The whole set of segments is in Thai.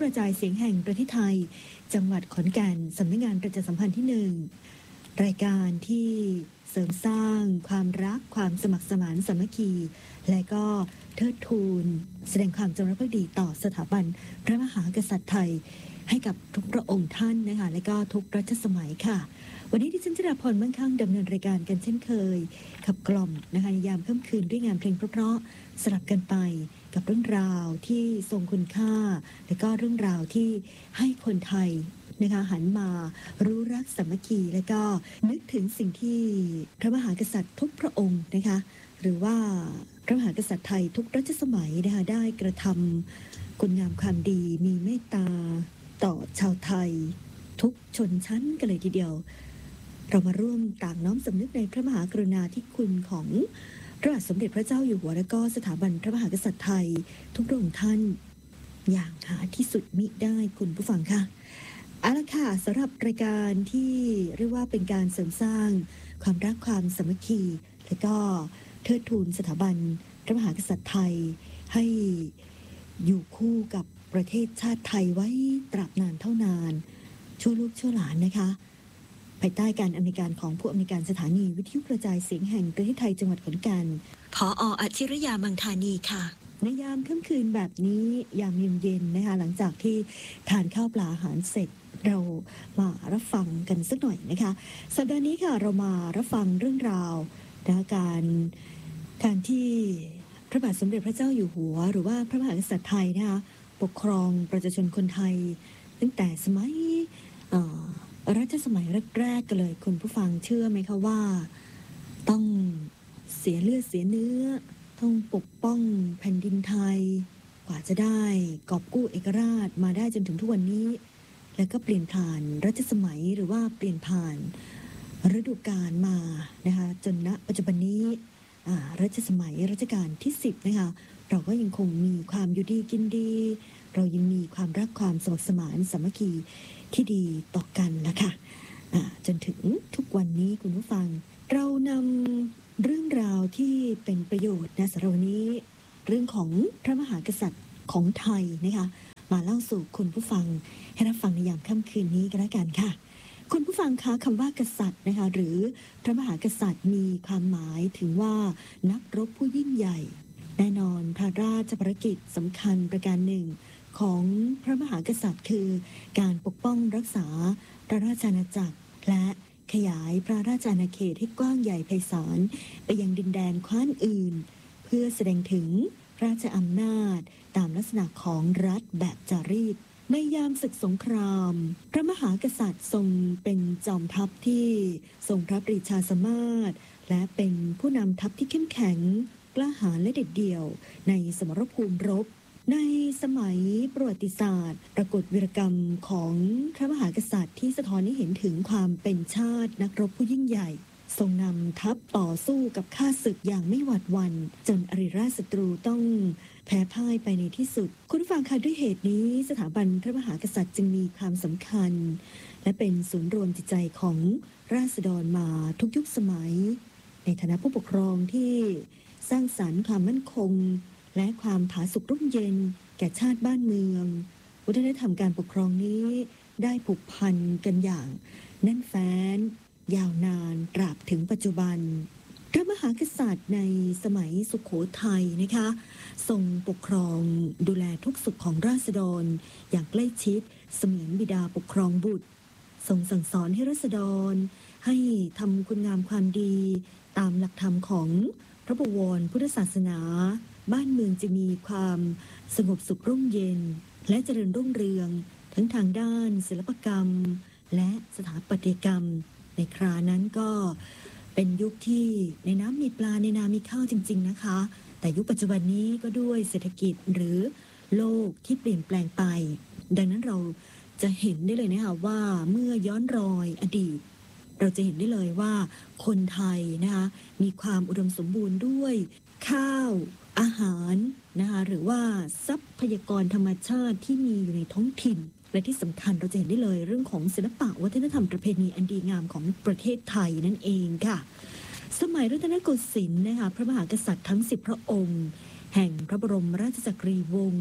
ระจายเสียงแห่งประเทศไทยจังหวัดขอนแก่นสำนักงานประชาสัมพันธ์ที่1รายการที่เสริมสร้างความรักความสมัครสมานสามัคคีและก็เทิดทูนแสดงความจงรักภักดีต่อสถาบันพระมหากษัตริย์ไทยให้กับทุกพระองค์ท่านนะคะและก็ทุกรัชสมัยค่ะวันนี้ดิฉันจิราพรมั่งคั่งดำเนินรายการกันเช่นเคยขับกล่อมนะคะในยามค่ำคืนด้วยงานเพลงเพราะๆสลับกันไปกับเรื่องราวที่ทรงคุณค่าและก็เรื่องราวที่ให้คนไทยนะคะหันมารู้รักสามัคคีและก็นึกถึงสิ่งที่พระมหากษัตริย์ทุกพระองค์นะคะหรือว่าพระมหากษัตริย์ไทยทุกรัชสมัยนะคะได้กระทำคุณงามความดีมีเมตตาต่อชาวไทยทุกชนชั้นกันเลยทีเดียวเรามาร่วมต่างน้อมสำนึกในพระมหากรุณาธิคุณของพระบาทสมเด็จพระเจ้าอยู่หัวและก็สถาบันพระมหากษัตริย์ไทยทุกพระองค์ท่านอย่างหาที่สุดมิได้คุณผู้ฟังค่ะเอาละค่ะสำหรับรายการที่เรียกว่าเป็นการเสริมสร้างความรักความสามัคคีและก็เทิดทูนสถาบันพระมหากษัตริย์ไทยให้อยู่คู่กับประเทศชาติไทยไว้ตราบนานเท่านานชั่วลูกชั่วหลานนะคะภายใต้การอำนวยการของผู้อำนวยการสถานีวิทยุกระจายเสียงแห่งประเทศไทยจังหวัดขอนแก่นผอ.อาชิรยามังธานีค่ะในยามค่ำคืนแบบนี้ยามเย็นๆนะคะหลังจากที่ทานข้าวปลาอาหารเสร็จเรามารับฟังกันสักหน่อยนะคะสัปดาห์นี้ค่ะเรามารับฟังเรื่องราวนะคะการที่พระบาทสมเด็จพระเจ้าอยู่หัวหรือว่าพระมหากษัตริย์ไทยนะคะปกครองประชาชนคนไทยตั้งแต่สมัยรัชสมัยแรกๆกันเลยคุณผู้ฟังเชื่อไหมคะว่าต้องเสียเลือดเสียเนื้อต้องปกป้องแผ่นดินไทยกว่าจะได้กอบกู้เอกราชมาได้จนถึงทุกวันนี้แล้วก็เปลี่ยนผ่านรัชสมัยหรือว่าเปลี่ยนผ่านฤดูกาลมานะคะจนณปัจจุบันนี้รัชสมัยรัชกาลที่10นะคะเราก็ยังคงมีความอยู่ดีกินดีเรายังมีความรักความสมัครสมานสามัคคีที่ดีต่อกันนะคะจนถึงทุกวันนี้คุณผู้ฟังเรานำเรื่องราวที่เป็นประโยชน์นะสำหรับวันนี้เรื่องของพระมหากษัตริย์ของไทยนะคะมาเล่าสู่คุณผู้ฟังให้รับฟังในยามค่ำคืนนี้กันแล้วกันค่ะคุณผู้ฟังคะคำว่ากษัตริย์นะคะหรือพระมหากษัตริย์มีความหมายถึงว่านักรบผู้ยิ่งใหญ่แน่นอนพระราชภารกิจสำคัญประการหนึ่งของพระมหากษัตริย์คือการปกป้องรักษาพระราชอาณาจักรและขยายพระราชอาณาเขตให้กว้างใหญ่ไพศาลไปยังดินแดนแคว้นอื่นเพื่อแสดงถึงราชอำนาจตามลักษณะของรัฐแบบจารีตในยามศึกสงครามพระมหากษัตริย์ทรงเป็นจอมทัพที่ทรงพระปรีชาสามารถและเป็นผู้นำทัพที่เข้มแข็งกล้าหาญและเด็ดเดี่ยวในสมรภูมิรบในสมัยประวัติศาสตร์ปรากฏวีรกรรมของพระมหากษัตริย์ที่สะท้อนให้เห็นถึงความเป็นชาตินักรบผู้ยิ่งใหญ่ทรงนำทัพต่อสู้กับข้าศึกอย่างไม่หวาดหวั่นจนอริราชศัตรูต้องแพ้พ่ายไปในที่สุดคุณผู้ฟังคะด้วยเหตุนี้สถาบันพระมหากษัตริย์จึงมีความสำคัญและเป็นศูนย์รวมจิตใจของราษฎรมาทุกยุคสมัยในฐานะผู้ปกครองที่สร้างสรรค์ความมั่นคงและความผาสุกร่มเย็นแก่ชาติบ้านเมืองวัฒนธรรมการปกครองนี้ได้ผูกพันกันอย่างแน่นแฟ้นยาวนานตราบถึงปัจจุบันพระมหากษัตริย์ในสมัยสุโขทัยนะคะทรงปกครองดูแลทุกสุขของราษฎรอย่างใกล้ชิดเสมือนบิดาปกครองบุตรทรงสั่งสอนให้ราษฎรให้ทำคุณงามความดีตามหลักธรรมของพระบวรพุทธศาสนาบ้านเมืองจะมีความสงบสุขร่มเย็นและเจริญรุ่งเรืองทั้งทางด้านศิลปกรรมและสถาปัตยกรรมในครานั้นก็เป็นยุคที่ในน้ำมีปลาในนามีข้าวจริงๆนะคะแต่ยุคปัจจุบันนี้ก็ด้วยเศรษฐกิจหรือโลกที่เปลี่ยนแปลงไปดังนั้นเราจะเห็นได้เลยนะคะว่าเมื่อย้อนรอยอดีตเราจะเห็นได้เลยว่าคนไทยนะคะมีความอุดมสมบูรณ์ด้วยข้าวอาหารนะคะหรือว่าทรัพยากรธรรมชาติที่มีอยู่ในท้องถิ่นและที่สำคัญเราจะเห็นได้เลยเรื่องของศิลปะวัฒนธรรมประเพณีอันดีงามของประเทศไทยนั่นเองค่ะสมัยรัตนโกสินทร์นะคะพระมหากษัตริย์ทั้ง10พระองค์แห่งพระบรมราชจักรีวงศ์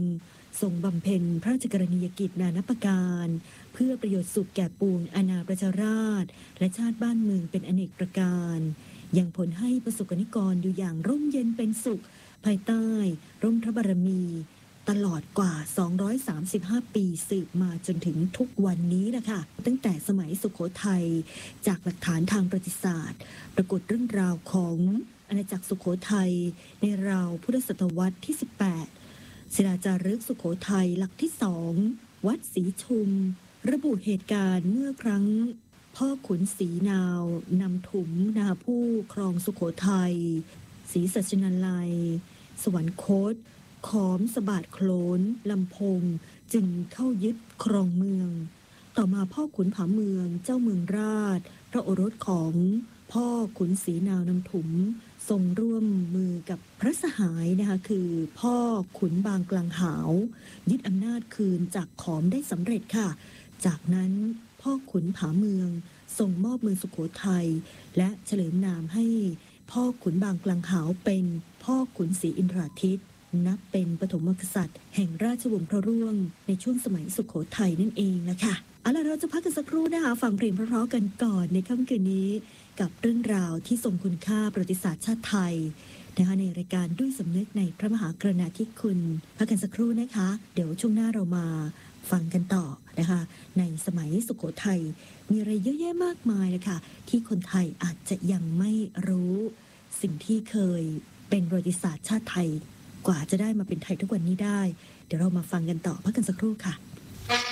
ทรงบำเพ็ญพระราชกรณียกิจนานาประการเพื่อประโยชน์สุขแก่ปวงอาณาประชาราษฎร์และชาติบ้านเมืองเป็นอเนกประการยังผลให้ประสบกนิกรอยู่อย่างร่มเย็นเป็นสุขภายใต้ร่มพระบารมีตลอดกว่า235ปีสืบมาจนถึงทุกวันนี้แหละค่ะตั้งแต่สมัยสุโขทัยจากหลักฐานทางประวัติศาสตร์ปรากฏเรื่องราวของอาณาจักรสุโขทัยในราวพุทธศตวรรษที่18ศิลาจารึกสุโขทัยหลักที่2วัดศรีชุมระบุเหตุการณ์เมื่อครั้งพ่อขุนศรีนาวนำถุมนาผู้ครองสุโขทัยศรีสัชนาลัยสวรรคตขอมสะบาดโขลนลำพงจึงเข้ายึดครองเมืองต่อมาพ่อขุนผาเมืองเจ้าเมืองราชพระโอรสของพ่อขุนศรีนาวนำถุมทรงร่วมมือกับพระสหายนะคะคือพ่อขุนบางกลางหาวยึดอำนาจคืนจากขอมได้สำเร็จค่ะจากนั้นพ่อขุนผาเมืองทรงมอบเมืองสุโขทัยและเฉลิมนามให้พ่อขุนบางกลางหาวเป็นพ่อขุนศรีอินทราทิตย์นับเป็นปฐมกษัตริย์แห่งราชวงศ์พระร่วงในช่วงสมัยสุโขทัยนั่นเองนะคะเอาล่ะเราจะพักกันสักครู่นะคะฟังเพลงเพราะๆกันก่อนในค่ำคืนนี้กับเรื่องราวที่ทรงคุณค่าประวัติศาสตร์ชาติไทยนะคะในรายการด้วยสำนึกในพระมหากรุณาธิคุณพักกันสักครู่นะคะเดี๋ยวช่วงหน้าเรามาฟังกันต่อนะคะในสมัยสุโขทัยมีอะไรเยอะแยะมากมายเลยค่ะที่คนไทยอาจจะยังไม่รู้สิ่งที่เคยเป็นประวัติศาสตร์ชาติไทยกว่าจะได้มาเป็นไทยทุกวันนี้ได้เดี๋ยวเรามาฟังกันต่อพักกันสักครู่ค่ะ